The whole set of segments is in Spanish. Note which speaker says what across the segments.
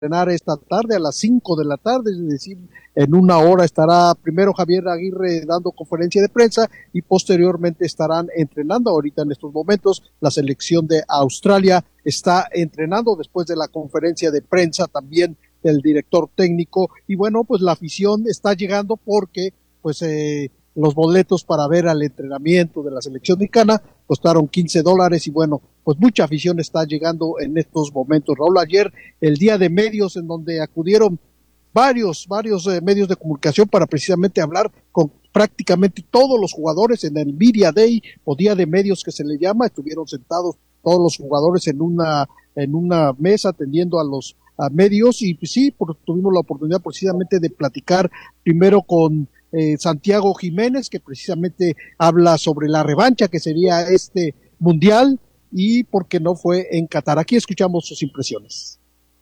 Speaker 1: entrenar esta tarde a las 5 de la tarde, es decir, en una hora estará primero Javier Aguirre dando conferencia de prensa y posteriormente estarán entrenando. Ahorita en estos momentos la selección de Australia está entrenando después de la conferencia de prensa también del director técnico, y bueno, pues la afición está llegando porque pues los boletos para ver al entrenamiento de la selección mexicana costaron $15 y bueno, pues mucha afición está llegando en estos momentos. Raúl, ayer el día de medios en donde acudieron varios medios de comunicación para precisamente hablar con prácticamente todos los jugadores en el Media Day o día de medios que se le llama, estuvieron sentados todos los jugadores en una mesa atendiendo a medios y pues sí, tuvimos la oportunidad precisamente de platicar primero con Santiago Jiménez, que precisamente habla sobre la revancha que sería este mundial y por qué no fue en Qatar. Aquí escuchamos sus impresiones.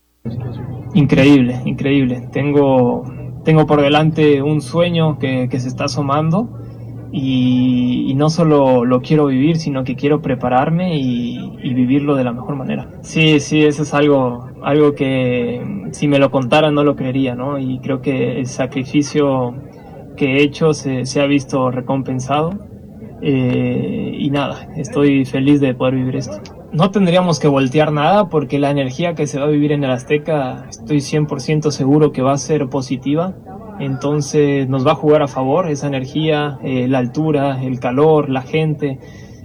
Speaker 2: Increíble. Tengo por delante un sueño que se está asomando y no solo lo quiero vivir, sino que quiero prepararme y vivirlo de la mejor manera. Sí, eso es algo que si me lo contaran no lo creería, ¿no? Y creo que el sacrificio que he hecho se ha visto recompensado y nada, estoy feliz de poder vivir esto. No tendríamos que voltear nada porque la energía que se va a vivir en el Azteca estoy 100% seguro que va a ser positiva, entonces nos va a jugar a favor esa energía, la altura, el calor, la gente.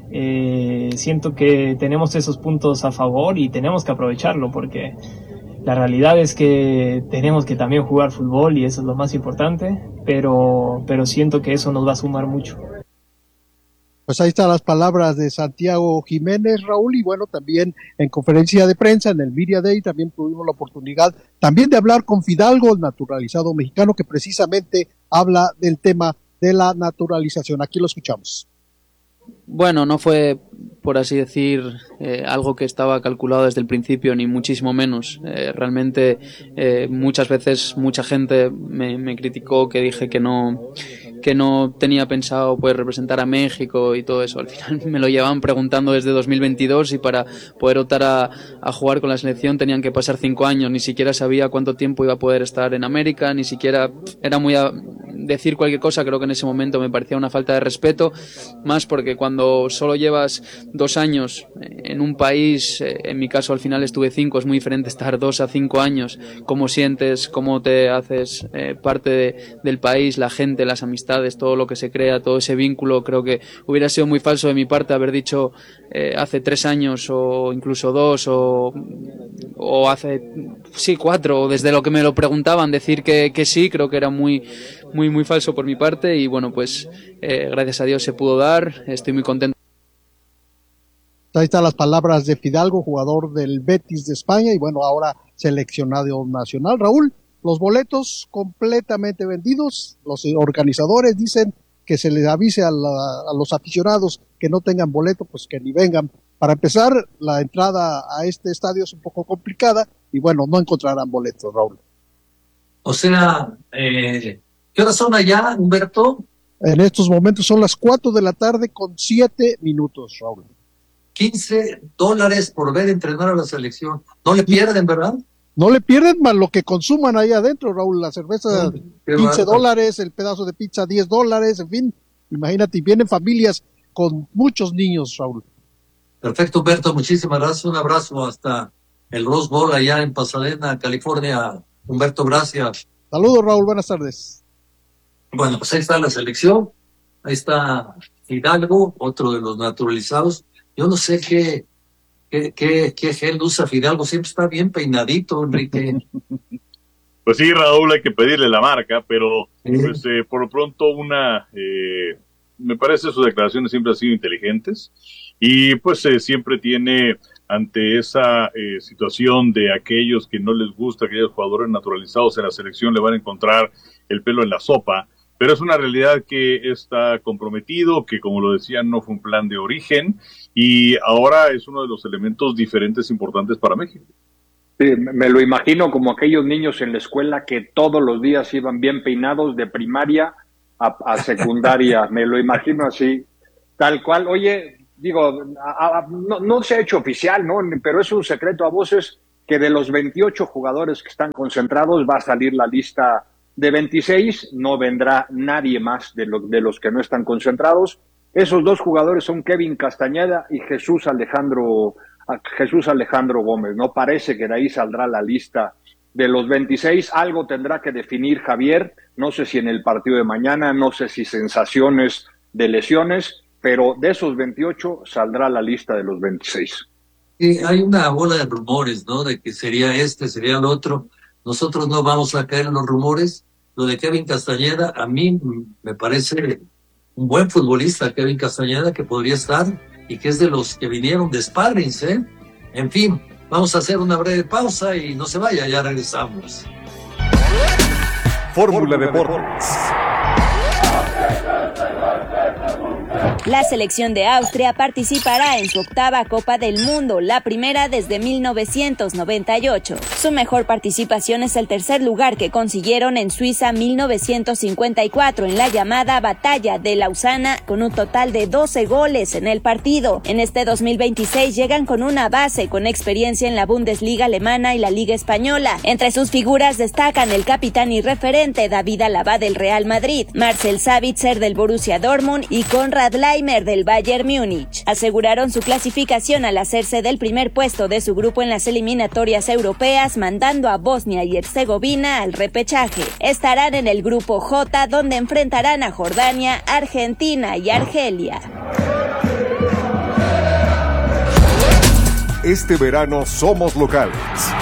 Speaker 2: Siento que tenemos esos puntos a favor y tenemos que aprovecharlo porque la realidad es que tenemos que también jugar fútbol y eso es lo más importante, pero siento que eso nos va a sumar mucho.
Speaker 1: Pues ahí están las palabras de Santiago Jiménez, Raúl, y bueno, también en conferencia de prensa en el Media Day también tuvimos la oportunidad también de hablar con Fidalgo, el naturalizado mexicano, que precisamente habla del tema de la naturalización. Aquí lo escuchamos.
Speaker 3: Bueno, no fue, por así decir, algo que estaba calculado desde el principio, ni muchísimo menos. Realmente muchas veces mucha gente me criticó que dije que no tenía pensado poder representar a México y todo eso. Al final me lo llevaban preguntando desde 2022 y para poder optar a jugar con la selección tenían que pasar 5 años. Ni siquiera sabía cuánto tiempo iba a poder estar en América, ni siquiera era muy decir cualquier cosa. Creo que en ese momento me parecía una falta de respeto, más porque cuando solo llevas 2 años en un país, en mi caso al final estuve 5, es muy diferente estar 2 a 5 años, cómo sientes, cómo te haces parte del país, la gente, las amistades, todo lo que se crea, todo ese vínculo. Creo que hubiera sido muy falso de mi parte haber dicho hace 3 años o incluso 2 o hace 4, o desde lo que me lo preguntaban decir que sí. Creo que era muy falso por mi parte y bueno, pues gracias a Dios se pudo dar. Estoy muy contento.
Speaker 1: Ahí están las palabras de Fidalgo, jugador del Betis de España y bueno, ahora seleccionado nacional. Raúl, los boletos completamente vendidos, los organizadores dicen que se les avise a los aficionados que no tengan boleto, pues que ni vengan. Para empezar, la entrada a este estadio es un poco complicada y bueno, no encontrarán boletos, Raúl.
Speaker 4: O sea, ¿qué horas son allá, Humberto?
Speaker 1: En estos momentos son las 4 de la tarde con 7 minutos, Raúl.
Speaker 4: $15 por ver entrenar a la selección. No le pierden, ¿verdad?
Speaker 1: No le pierden más lo que consuman ahí adentro, Raúl. La cerveza, $15, el pedazo de pizza, $10, en fin. Imagínate, y vienen familias con muchos niños, Raúl.
Speaker 4: Perfecto, Humberto, muchísimas gracias. Un abrazo hasta el Rose Bowl allá en Pasadena, California. Humberto, gracias.
Speaker 1: Saludos, Raúl, buenas tardes.
Speaker 4: Bueno, pues ahí está la selección. Ahí está Fidalgo, otro de los naturalizados. Yo no sé qué gel usa Fidalgo, siempre está bien peinadito, Enrique.
Speaker 5: Pues sí, Raúl, hay que pedirle la marca, pero pues, por lo pronto me parece sus declaraciones siempre han sido inteligentes y pues siempre tiene ante esa situación de aquellos que no les gusta, aquellos jugadores naturalizados en la selección le van a encontrar el pelo en la sopa, pero es una realidad que está comprometido, que como lo decían no fue un plan de origen y ahora es uno de los elementos diferentes importantes para México.
Speaker 6: Sí, me lo imagino como aquellos niños en la escuela que todos los días iban bien peinados de primaria a secundaria, me lo imagino así, tal cual. Oye, digo, no se ha hecho oficial, ¿no? Pero es un secreto a voces. que de los 28 jugadores que están concentrados va a salir la lista de 26, no vendrá nadie más de los que no están concentrados. Esos dos jugadores son Kevin Castañeda y Jesús Alejandro Gómez. No parece que de ahí saldrá la lista de los 26. Algo tendrá que definir Javier, no sé si en el partido de mañana, no sé si sensaciones de lesiones, pero de esos 28 saldrá la lista de los 26.
Speaker 4: Hay una bola de rumores, ¿no? De que sería sería el otro. Nosotros no vamos a caer en los rumores. Lo de Kevin Castañeda, a mí me parece un buen futbolista, Kevin Castañeda, que podría estar y que es de los que vinieron de Sparrings, ¿eh? En fin, vamos a hacer una breve pausa y no se vaya, ya regresamos.
Speaker 7: Fórmula Deportes.
Speaker 8: La selección de Austria participará en su octava Copa del Mundo, la primera desde 1998. Su mejor participación es el tercer lugar que consiguieron en Suiza 1954 en la llamada Batalla de Lausana, con un total de 12 goles en el partido. En este 2026 llegan con una base con experiencia en la Bundesliga alemana y la Liga española. Entre sus figuras destacan el capitán y referente David Alaba del Real Madrid, Marcel Sabitzer del Borussia Dortmund y Konrad Laimer del Bayern Múnich. Aseguraron su clasificación al hacerse del primer puesto de su grupo en las eliminatorias europeas, mandando a Bosnia y Herzegovina al repechaje. Estarán en el grupo J, donde enfrentarán a Jordania, Argentina y Argelia.
Speaker 7: Este verano somos locales.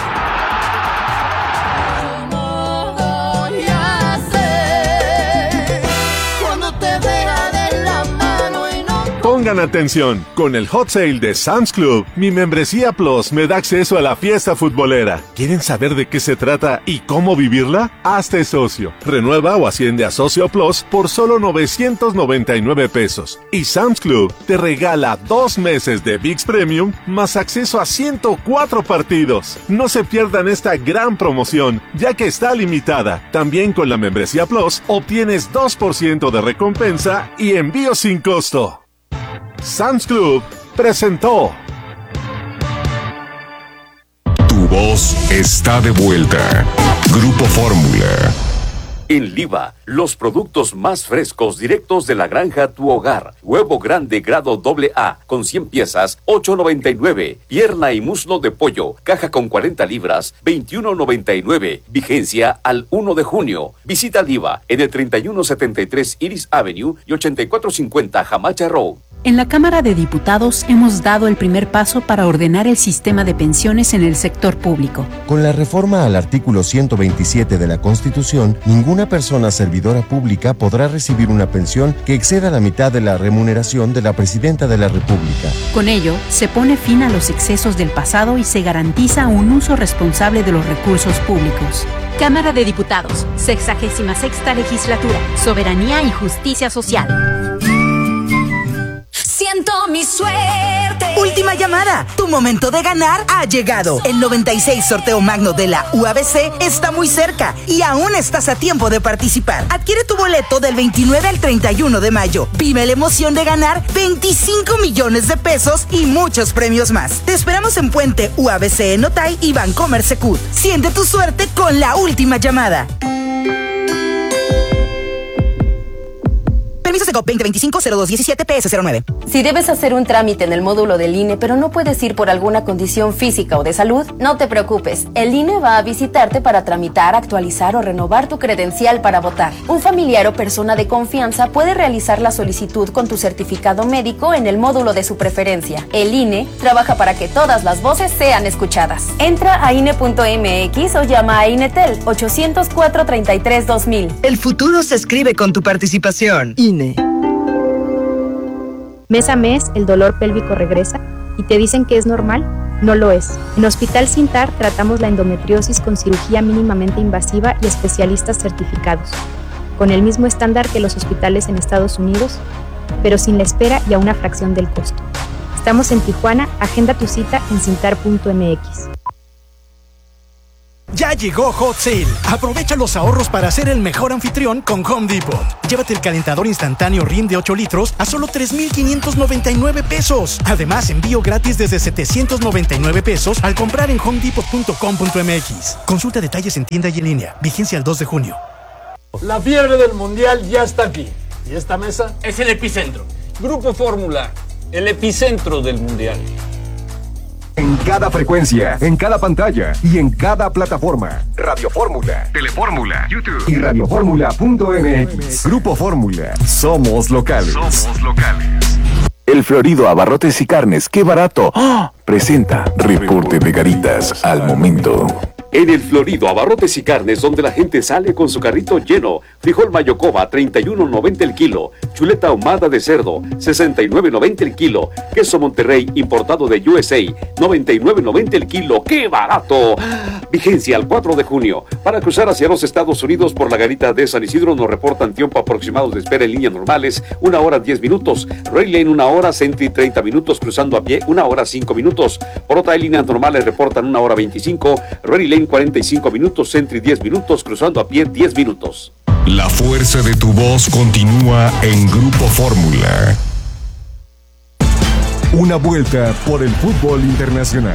Speaker 7: Pongan atención, con el Hot Sale de Sam's Club, mi membresía Plus me da acceso a la fiesta futbolera. ¿Quieren saber de qué se trata y cómo vivirla? Hazte socio, renueva o asciende a Socio Plus por solo 999 pesos. Y Sam's Club te regala 2 meses de ViX Premium más acceso a 104 partidos. No se pierdan esta gran promoción, ya que está limitada. También con la membresía Plus obtienes 2% de recompensa y envío sin costo. Sam's Club presentó.
Speaker 9: Tu voz está de vuelta. Grupo Fórmula.
Speaker 10: En Liva, los productos más frescos directos de la granja a tu hogar. Huevo grande grado AA con 100 piezas, $8.99. Pierna y muslo de pollo, caja con 40 libras, $21.99. Vigencia al 1 de junio. Visita Liva en el 3173 Iris Avenue y 8450 Hamacha Road.
Speaker 11: En la Cámara de Diputados hemos dado el primer paso para ordenar el sistema de pensiones en el sector público.
Speaker 12: Con la reforma al artículo 127 de la Constitución, ninguna persona servidora pública podrá recibir una pensión que exceda la mitad de la remuneración de la Presidenta de la República.
Speaker 11: Con ello, se pone fin a los excesos del pasado y se garantiza un uso responsable de los recursos públicos.
Speaker 13: Cámara de Diputados, 66ª Legislatura, Soberanía y Justicia Social.
Speaker 14: Siento mi suerte.
Speaker 15: Última llamada. Tu momento de ganar ha llegado. El 96 sorteo magno de la UABC está muy cerca y aún estás a tiempo de participar. Adquiere tu boleto del 29 al 31 de mayo. Vive la emoción de ganar 25 millones de pesos y muchos premios más. Te esperamos en Puente UABC en Otay y Bancomer Secut. Siente tu suerte con la última llamada. Permiso Secop 2025-0217-PS09.
Speaker 16: Si debes hacer un trámite en el módulo del INE, pero no puedes ir por alguna condición física o de salud, no te preocupes. El INE va a visitarte para tramitar, actualizar o renovar tu credencial para votar. Un familiar o persona de confianza puede realizar la solicitud con tu certificado médico en el módulo de su preferencia. El INE trabaja para que todas las voces sean escuchadas. Entra a INE.mx o llama a INETEL 800-433-2000.
Speaker 15: El futuro se escribe con tu participación. INE.
Speaker 17: Mes a mes, el dolor pélvico regresa y te dicen que es normal. No lo es. En Hospital Sintar tratamos la endometriosis con cirugía mínimamente invasiva y especialistas certificados, con el mismo estándar que los hospitales en Estados Unidos, pero sin la espera y a una fracción del costo. Estamos en Tijuana. Agenda tu cita en sintar.mx.
Speaker 18: Ya llegó Hot Sale. Aprovecha los ahorros para ser el mejor anfitrión con Home Depot. Llévate el calentador instantáneo Rim de 8 litros a solo 3,599 pesos. Además, envío gratis desde 799 pesos al comprar en homedepot.com.mx. Consulta detalles en tienda y en línea. Vigencia el 2 de junio.
Speaker 19: La fiebre del Mundial ya está aquí. Y esta mesa es el epicentro. Grupo Fórmula, el epicentro del Mundial.
Speaker 20: En cada frecuencia, en cada pantalla y en cada plataforma. Radio Fórmula, Telefórmula, YouTube y radioformula.mx. Grupo Fórmula. Somos locales.
Speaker 9: El Florido Abarrotes y Carnes, ¡qué barato! ¡Oh! Presenta Reporte de Garitas al momento.
Speaker 10: En el Florido Abarrotes y Carnes, donde la gente sale con su carrito lleno. Frijol Mayocoba, 31.90 el kilo. Chuleta ahumada de cerdo, 69.90 el kilo. Queso Monterrey, importado de USA, 99.90 el kilo. ¡Qué barato! Vigencia al 4 de junio. Para cruzar hacia los Estados Unidos por la garita de San Isidro, nos reportan tiempo aproximado de espera en líneas normales, 1 hora 10 minutos. Rail Lane, 1 hora, Sentry 30 minutos. Cruzando a pie, 1 hora 5 minutos. Por otra, líneas normales reportan 1 hora 25. Rail Lane, 45 minutos, Sentry 10 minutos, cruzando a pie 10 minutos.
Speaker 9: La fuerza de tu voz continúa en Grupo Fórmula.
Speaker 20: Una vuelta por el fútbol internacional.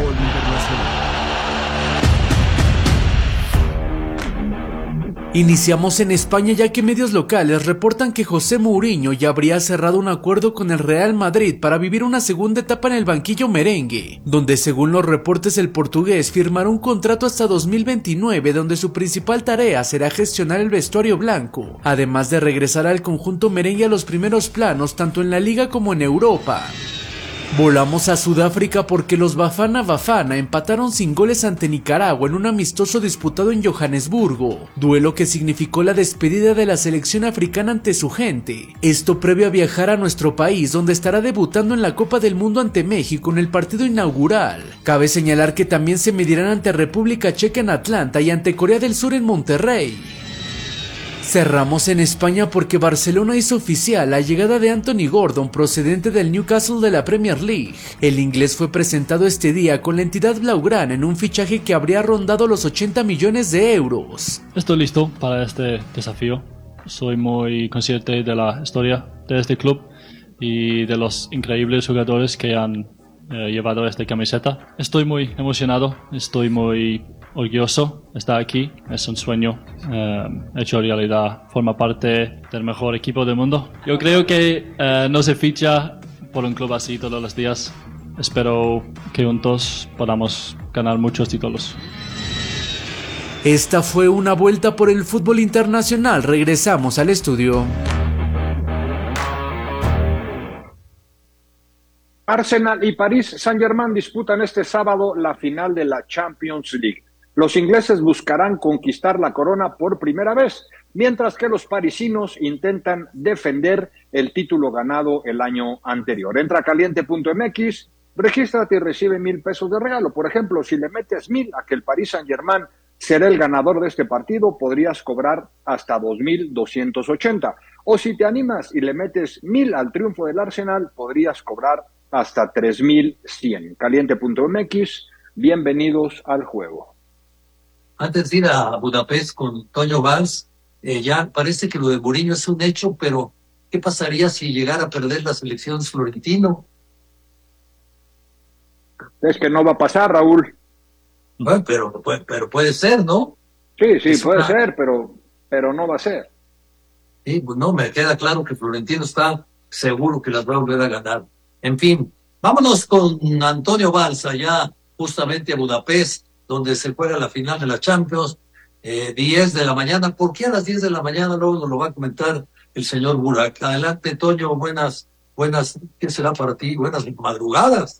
Speaker 21: Iniciamos en España, ya que medios locales reportan que José Mourinho ya habría cerrado un acuerdo con el Real Madrid para vivir una segunda etapa en el banquillo merengue, donde según los reportes el portugués firmará un contrato hasta 2029, donde su principal tarea será gestionar el vestuario blanco, además de regresar al conjunto merengue a los primeros planos tanto en la liga como en Europa. Volamos a Sudáfrica porque los Bafana Bafana empataron sin goles ante Nicaragua en un amistoso disputado en Johannesburgo, duelo que significó la despedida de la selección africana ante su gente. Esto previo a viajar a nuestro país, donde estará debutando en la Copa del Mundo ante México en el partido inaugural. Cabe señalar que también se medirán ante República Checa en Atlanta y ante Corea del Sur en Monterrey. Cerramos en España porque Barcelona hizo oficial la llegada de Anthony Gordon, procedente del Newcastle de la Premier League. El inglés fue presentado este día con la entidad blaugrana en un fichaje que habría rondado los 80 millones de euros.
Speaker 22: Estoy listo para este desafío. Soy muy consciente de la historia de este club y de los increíbles jugadores que han llevado esta camiseta. Estoy muy emocionado, estoy muy orgulloso de estar aquí. Es un sueño hecho realidad, forma parte del mejor equipo del mundo. Yo creo que no se ficha por un club así todos los días. Espero que juntos podamos ganar muchos títulos.
Speaker 21: Esta fue una vuelta por el fútbol internacional. Regresamos al estudio.
Speaker 6: Arsenal y París Saint-Germain disputan este sábado la final de la Champions League. Los ingleses buscarán conquistar la corona por primera vez, mientras que los parisinos intentan defender el título ganado el año anterior. Entra a caliente.mx, regístrate y recibe 1,000 pesos de regalo. Por ejemplo, si le metes 1,000 a que el Paris Saint-Germain será el ganador de este partido, podrías cobrar hasta 2,280. O si te animas y le metes 1,000 al triunfo del Arsenal, podrías cobrar hasta 3,100. Caliente.mx, bienvenidos al juego.
Speaker 4: Antes de ir a Budapest con Toño Valls, ya parece que lo de Mourinho es un hecho, pero ¿qué pasaría si llegara a perder la selección Florentino?
Speaker 6: Es que no va a pasar, Raúl.
Speaker 4: Bueno, pero puede ser, ¿no?
Speaker 6: Sí, puede ser, pero no va a ser.
Speaker 4: Sí, pues no, me queda claro que Florentino está seguro que las va a volver a ganar. En fin, vámonos con Antonio Valls allá justamente a Budapest, donde se juega la final de la Champions, 10 de la mañana. ¿Por qué a las 10 de la mañana? Luego nos lo va a comentar el señor Burak. Adelante, Toño, buenas, ¿qué será para ti? Buenas madrugadas.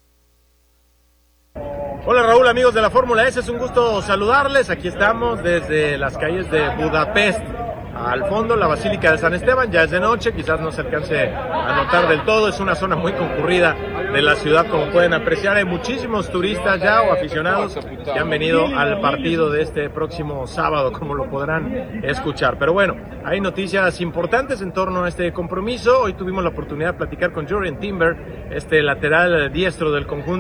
Speaker 23: Hola Raúl, amigos de la Fórmula S, es un gusto saludarles. Aquí estamos desde las calles de Budapest. Al fondo la Basílica de San Esteban, ya es de noche, quizás no se alcance a notar del todo, es una zona muy concurrida de la ciudad, como pueden apreciar. Hay muchísimos turistas ya o aficionados que han venido al partido de este próximo sábado, como lo podrán escuchar. Pero bueno, hay noticias importantes en torno a este compromiso. Hoy tuvimos la oportunidad de platicar con Jurrien Timber, lateral diestro del conjunto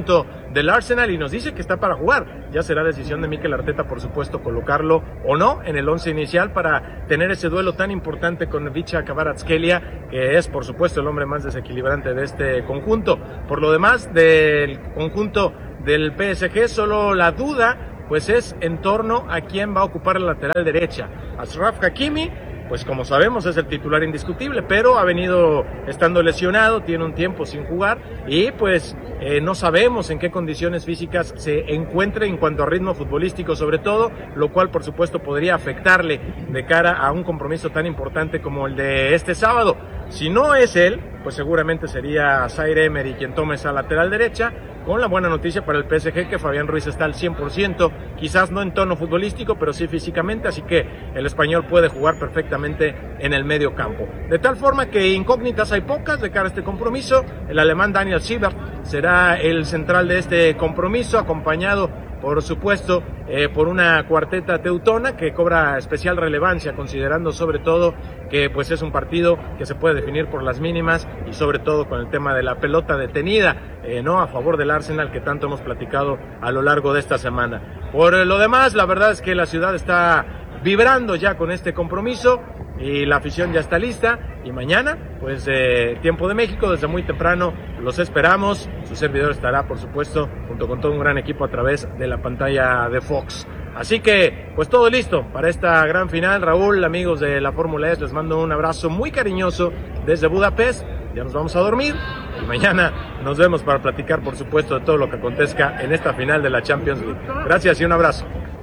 Speaker 23: del Arsenal y nos dice que está para jugar. Ya será decisión de Mikel Arteta, por supuesto, colocarlo o no en el 11 inicial para tener ese duelo tan importante con Vicha Kvaratskhelia, que es, por supuesto, el hombre más desequilibrante de este conjunto. Por lo demás, del conjunto del PSG, solo la duda pues es en torno a quién va a ocupar la lateral derecha. Achraf Hakimi, pues como sabemos es el titular indiscutible, pero ha venido estando lesionado, tiene un tiempo sin jugar y pues no sabemos en qué condiciones físicas se encuentre en cuanto a ritmo futbolístico sobre todo, lo cual por supuesto podría afectarle de cara a un compromiso tan importante como el de este sábado. Si no es él, pues seguramente sería Zaire Emery quien tome esa lateral derecha, con la buena noticia para el PSG que Fabián Ruiz está al 100%, quizás no en tono futbolístico, pero sí físicamente, así que el español puede jugar perfectamente en el medio campo. De tal forma que incógnitas hay pocas de cara a este compromiso. El alemán Daniel Siebert será el central de este compromiso, acompañado por supuesto por una cuarteta teutona que cobra especial relevancia, considerando sobre todo que pues es un partido que se puede definir por las mínimas y sobre todo con el tema de la pelota detenida, no a favor del Arsenal, que tanto hemos platicado a lo largo de esta semana. Por lo demás, la verdad es que la ciudad está vibrando ya con este compromiso y la afición ya está lista, y mañana pues tiempo de México, desde muy temprano los esperamos. Su servidor estará por supuesto junto con todo un gran equipo a través de la pantalla de Fox. Así que pues todo listo para esta gran final. Raúl, amigos de la Fórmula E, les mando un abrazo muy cariñoso desde Budapest. Ya nos vamos a dormir y mañana nos vemos para platicar por supuesto de todo lo que acontezca en esta final de la Champions League. Gracias y un abrazo.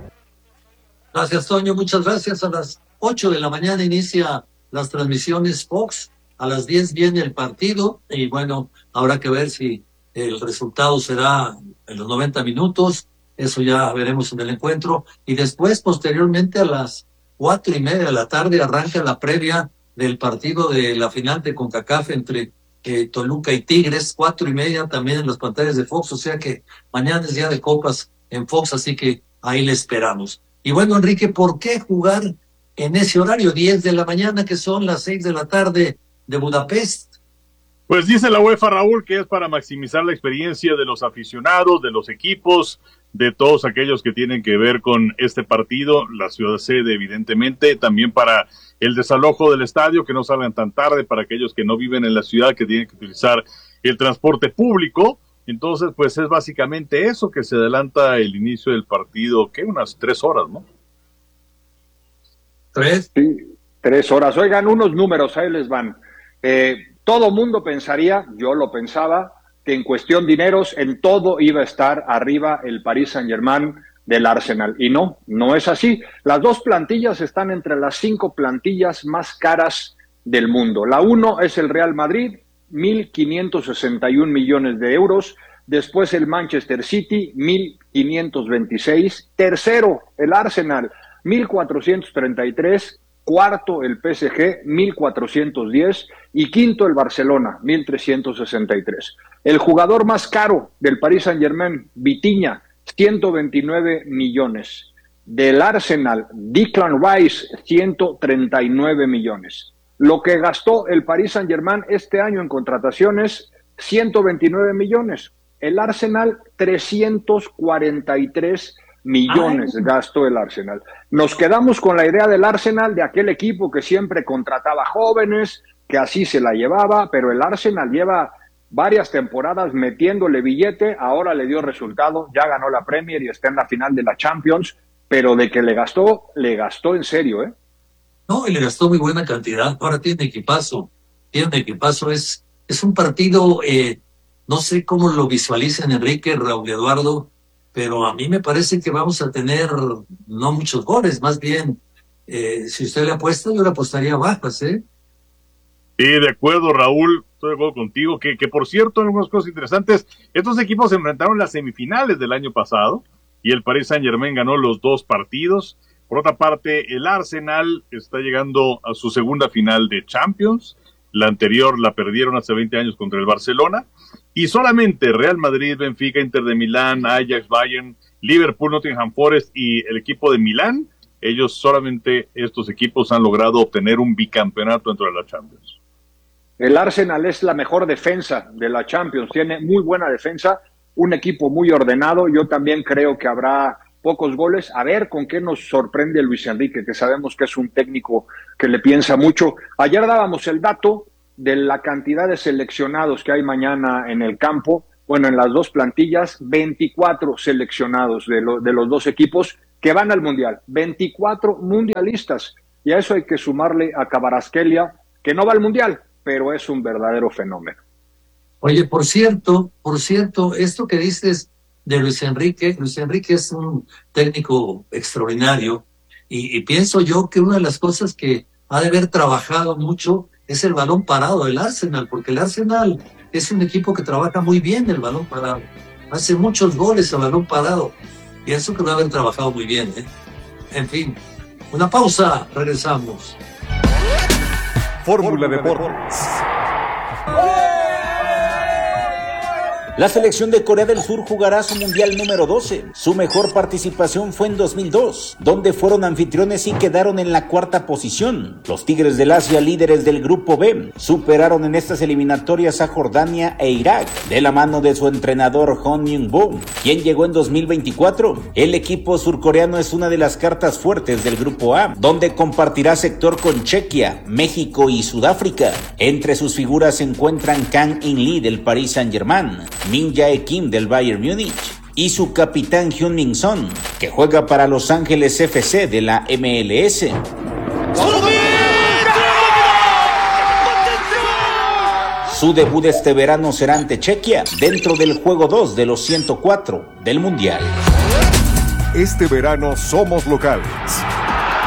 Speaker 4: Gracias, Toño, muchas gracias. A las 8 de la mañana inicia las transmisiones Fox, a las 10 viene el partido y bueno, habrá que ver si el resultado será en los 90 minutos, eso ya veremos en el encuentro, y después, posteriormente, a las 4:30 de la tarde arranca la previa del partido de la final de CONCACAF entre Toluca y Tigres, 4:30 también en las pantallas de Fox, o sea que mañana es día de copas en Fox, así que ahí le esperamos. Y bueno, Enrique, ¿por qué jugar en ese horario, 10 de la mañana, que son las 6 de la tarde de Budapest?
Speaker 5: Pues dice la UEFA, Raúl, que es para maximizar la experiencia de los aficionados, de los equipos, de todos aquellos que tienen que ver con este partido, la ciudad sede evidentemente, también para el desalojo del estadio, que no salgan tan tarde, para aquellos que no viven en la ciudad, que tienen que utilizar el transporte público. Entonces, pues es básicamente eso, que se adelanta el inicio del partido, ¿qué? Unas 3 horas, ¿no?
Speaker 4: 3.
Speaker 6: Sí, 3 horas. Oigan, unos números, ahí les van. Todo mundo pensaría, yo lo pensaba, que en cuestión dineros, en todo iba a estar arriba el Paris Saint-Germain del Arsenal. Y no, no es así. Las dos plantillas están entre las 5 plantillas más caras del mundo. La 1 es el Real Madrid, 1.561 millones de euros. Después el Manchester City, 1.526. Tercero, el Arsenal, 1.433. Cuarto, el PSG, 1.410. Y quinto, el Barcelona, 1.363. El jugador más caro del Paris Saint-Germain, Vitinha, 129 millones. Del Arsenal, Declan Rice, 139 millones. Lo que gastó el Paris Saint-Germain este año en contrataciones, 129 millones. El Arsenal, 343 millones gastó el Arsenal. Nos quedamos con la idea del Arsenal, de aquel equipo que siempre contrataba jóvenes, que así se la llevaba, pero el Arsenal lleva varias temporadas metiéndole billete, ahora le dio resultado, ya ganó la Premier y está en la final de la Champions, pero de que le gastó en serio, ¿eh?
Speaker 4: No, y le gastó muy buena cantidad. Ahora tiene equipazo, es un partido, no sé cómo lo visualizan Enrique, Raúl Eduardo, pero a mí me parece que vamos a tener no muchos goles, más bien, si usted le apuesta, yo le apostaría bajas, ¿eh?
Speaker 5: Sí, de acuerdo, Raúl, estoy de acuerdo contigo, que por cierto, algunas cosas interesantes, estos equipos se enfrentaron en las semifinales del año pasado, y el Paris Saint-Germain ganó los 2 partidos. Por otra parte, el Arsenal está llegando a su segunda final de Champions. La anterior la perdieron hace 20 años contra el Barcelona. Y solamente Real Madrid, Benfica, Inter de Milán, Ajax, Bayern, Liverpool, Nottingham Forest y el equipo de Milán, solamente estos equipos han logrado obtener un bicampeonato dentro de la Champions.
Speaker 6: El Arsenal es la mejor defensa de la Champions, tiene muy buena defensa, un equipo muy ordenado. Yo también creo que habrá pocos goles. A ver con qué nos sorprende Luis Enrique, que sabemos que es un técnico que le piensa mucho. Ayer dábamos el dato de la cantidad de seleccionados que hay mañana en el campo. Bueno, en las dos plantillas, 24 seleccionados de los dos equipos que van al Mundial. 24 mundialistas. Y a eso hay que sumarle a Kvaratskhelia, que no va al Mundial, pero es un verdadero fenómeno.
Speaker 4: Oye, por cierto, esto que dices de Luis Enrique es un técnico extraordinario y pienso yo que una de las cosas que ha de haber trabajado mucho es el balón parado del Arsenal, porque el Arsenal es un equipo que trabaja muy bien el balón parado, hace muchos goles a balón parado y eso que lo ha de haber trabajado muy bien, ¿eh? En fin, una pausa, regresamos.
Speaker 20: Fórmula Deportes.
Speaker 1: La selección de Corea del Sur jugará su mundial número 12. Su mejor participación fue en 2002, donde fueron anfitriones y quedaron en la cuarta posición. Los Tigres del Asia, líderes del grupo B, superaron en estas eliminatorias a Jordania e Irak, de la mano de su entrenador Hong Min-bo, quien llegó en 2024. El equipo surcoreano es una de las cartas fuertes del grupo A, donde compartirá sector con Chequia, México y Sudáfrica. Entre sus figuras se encuentran Kang In-lee del Paris Saint-Germain, Min Jae-kim del Bayern Múnich y su capitán Heung-min Son, que juega para Los Ángeles FC de la MLS. Su debut este verano será ante Chequia, dentro del juego 2 de los 104 del Mundial.
Speaker 20: Este verano somos locales.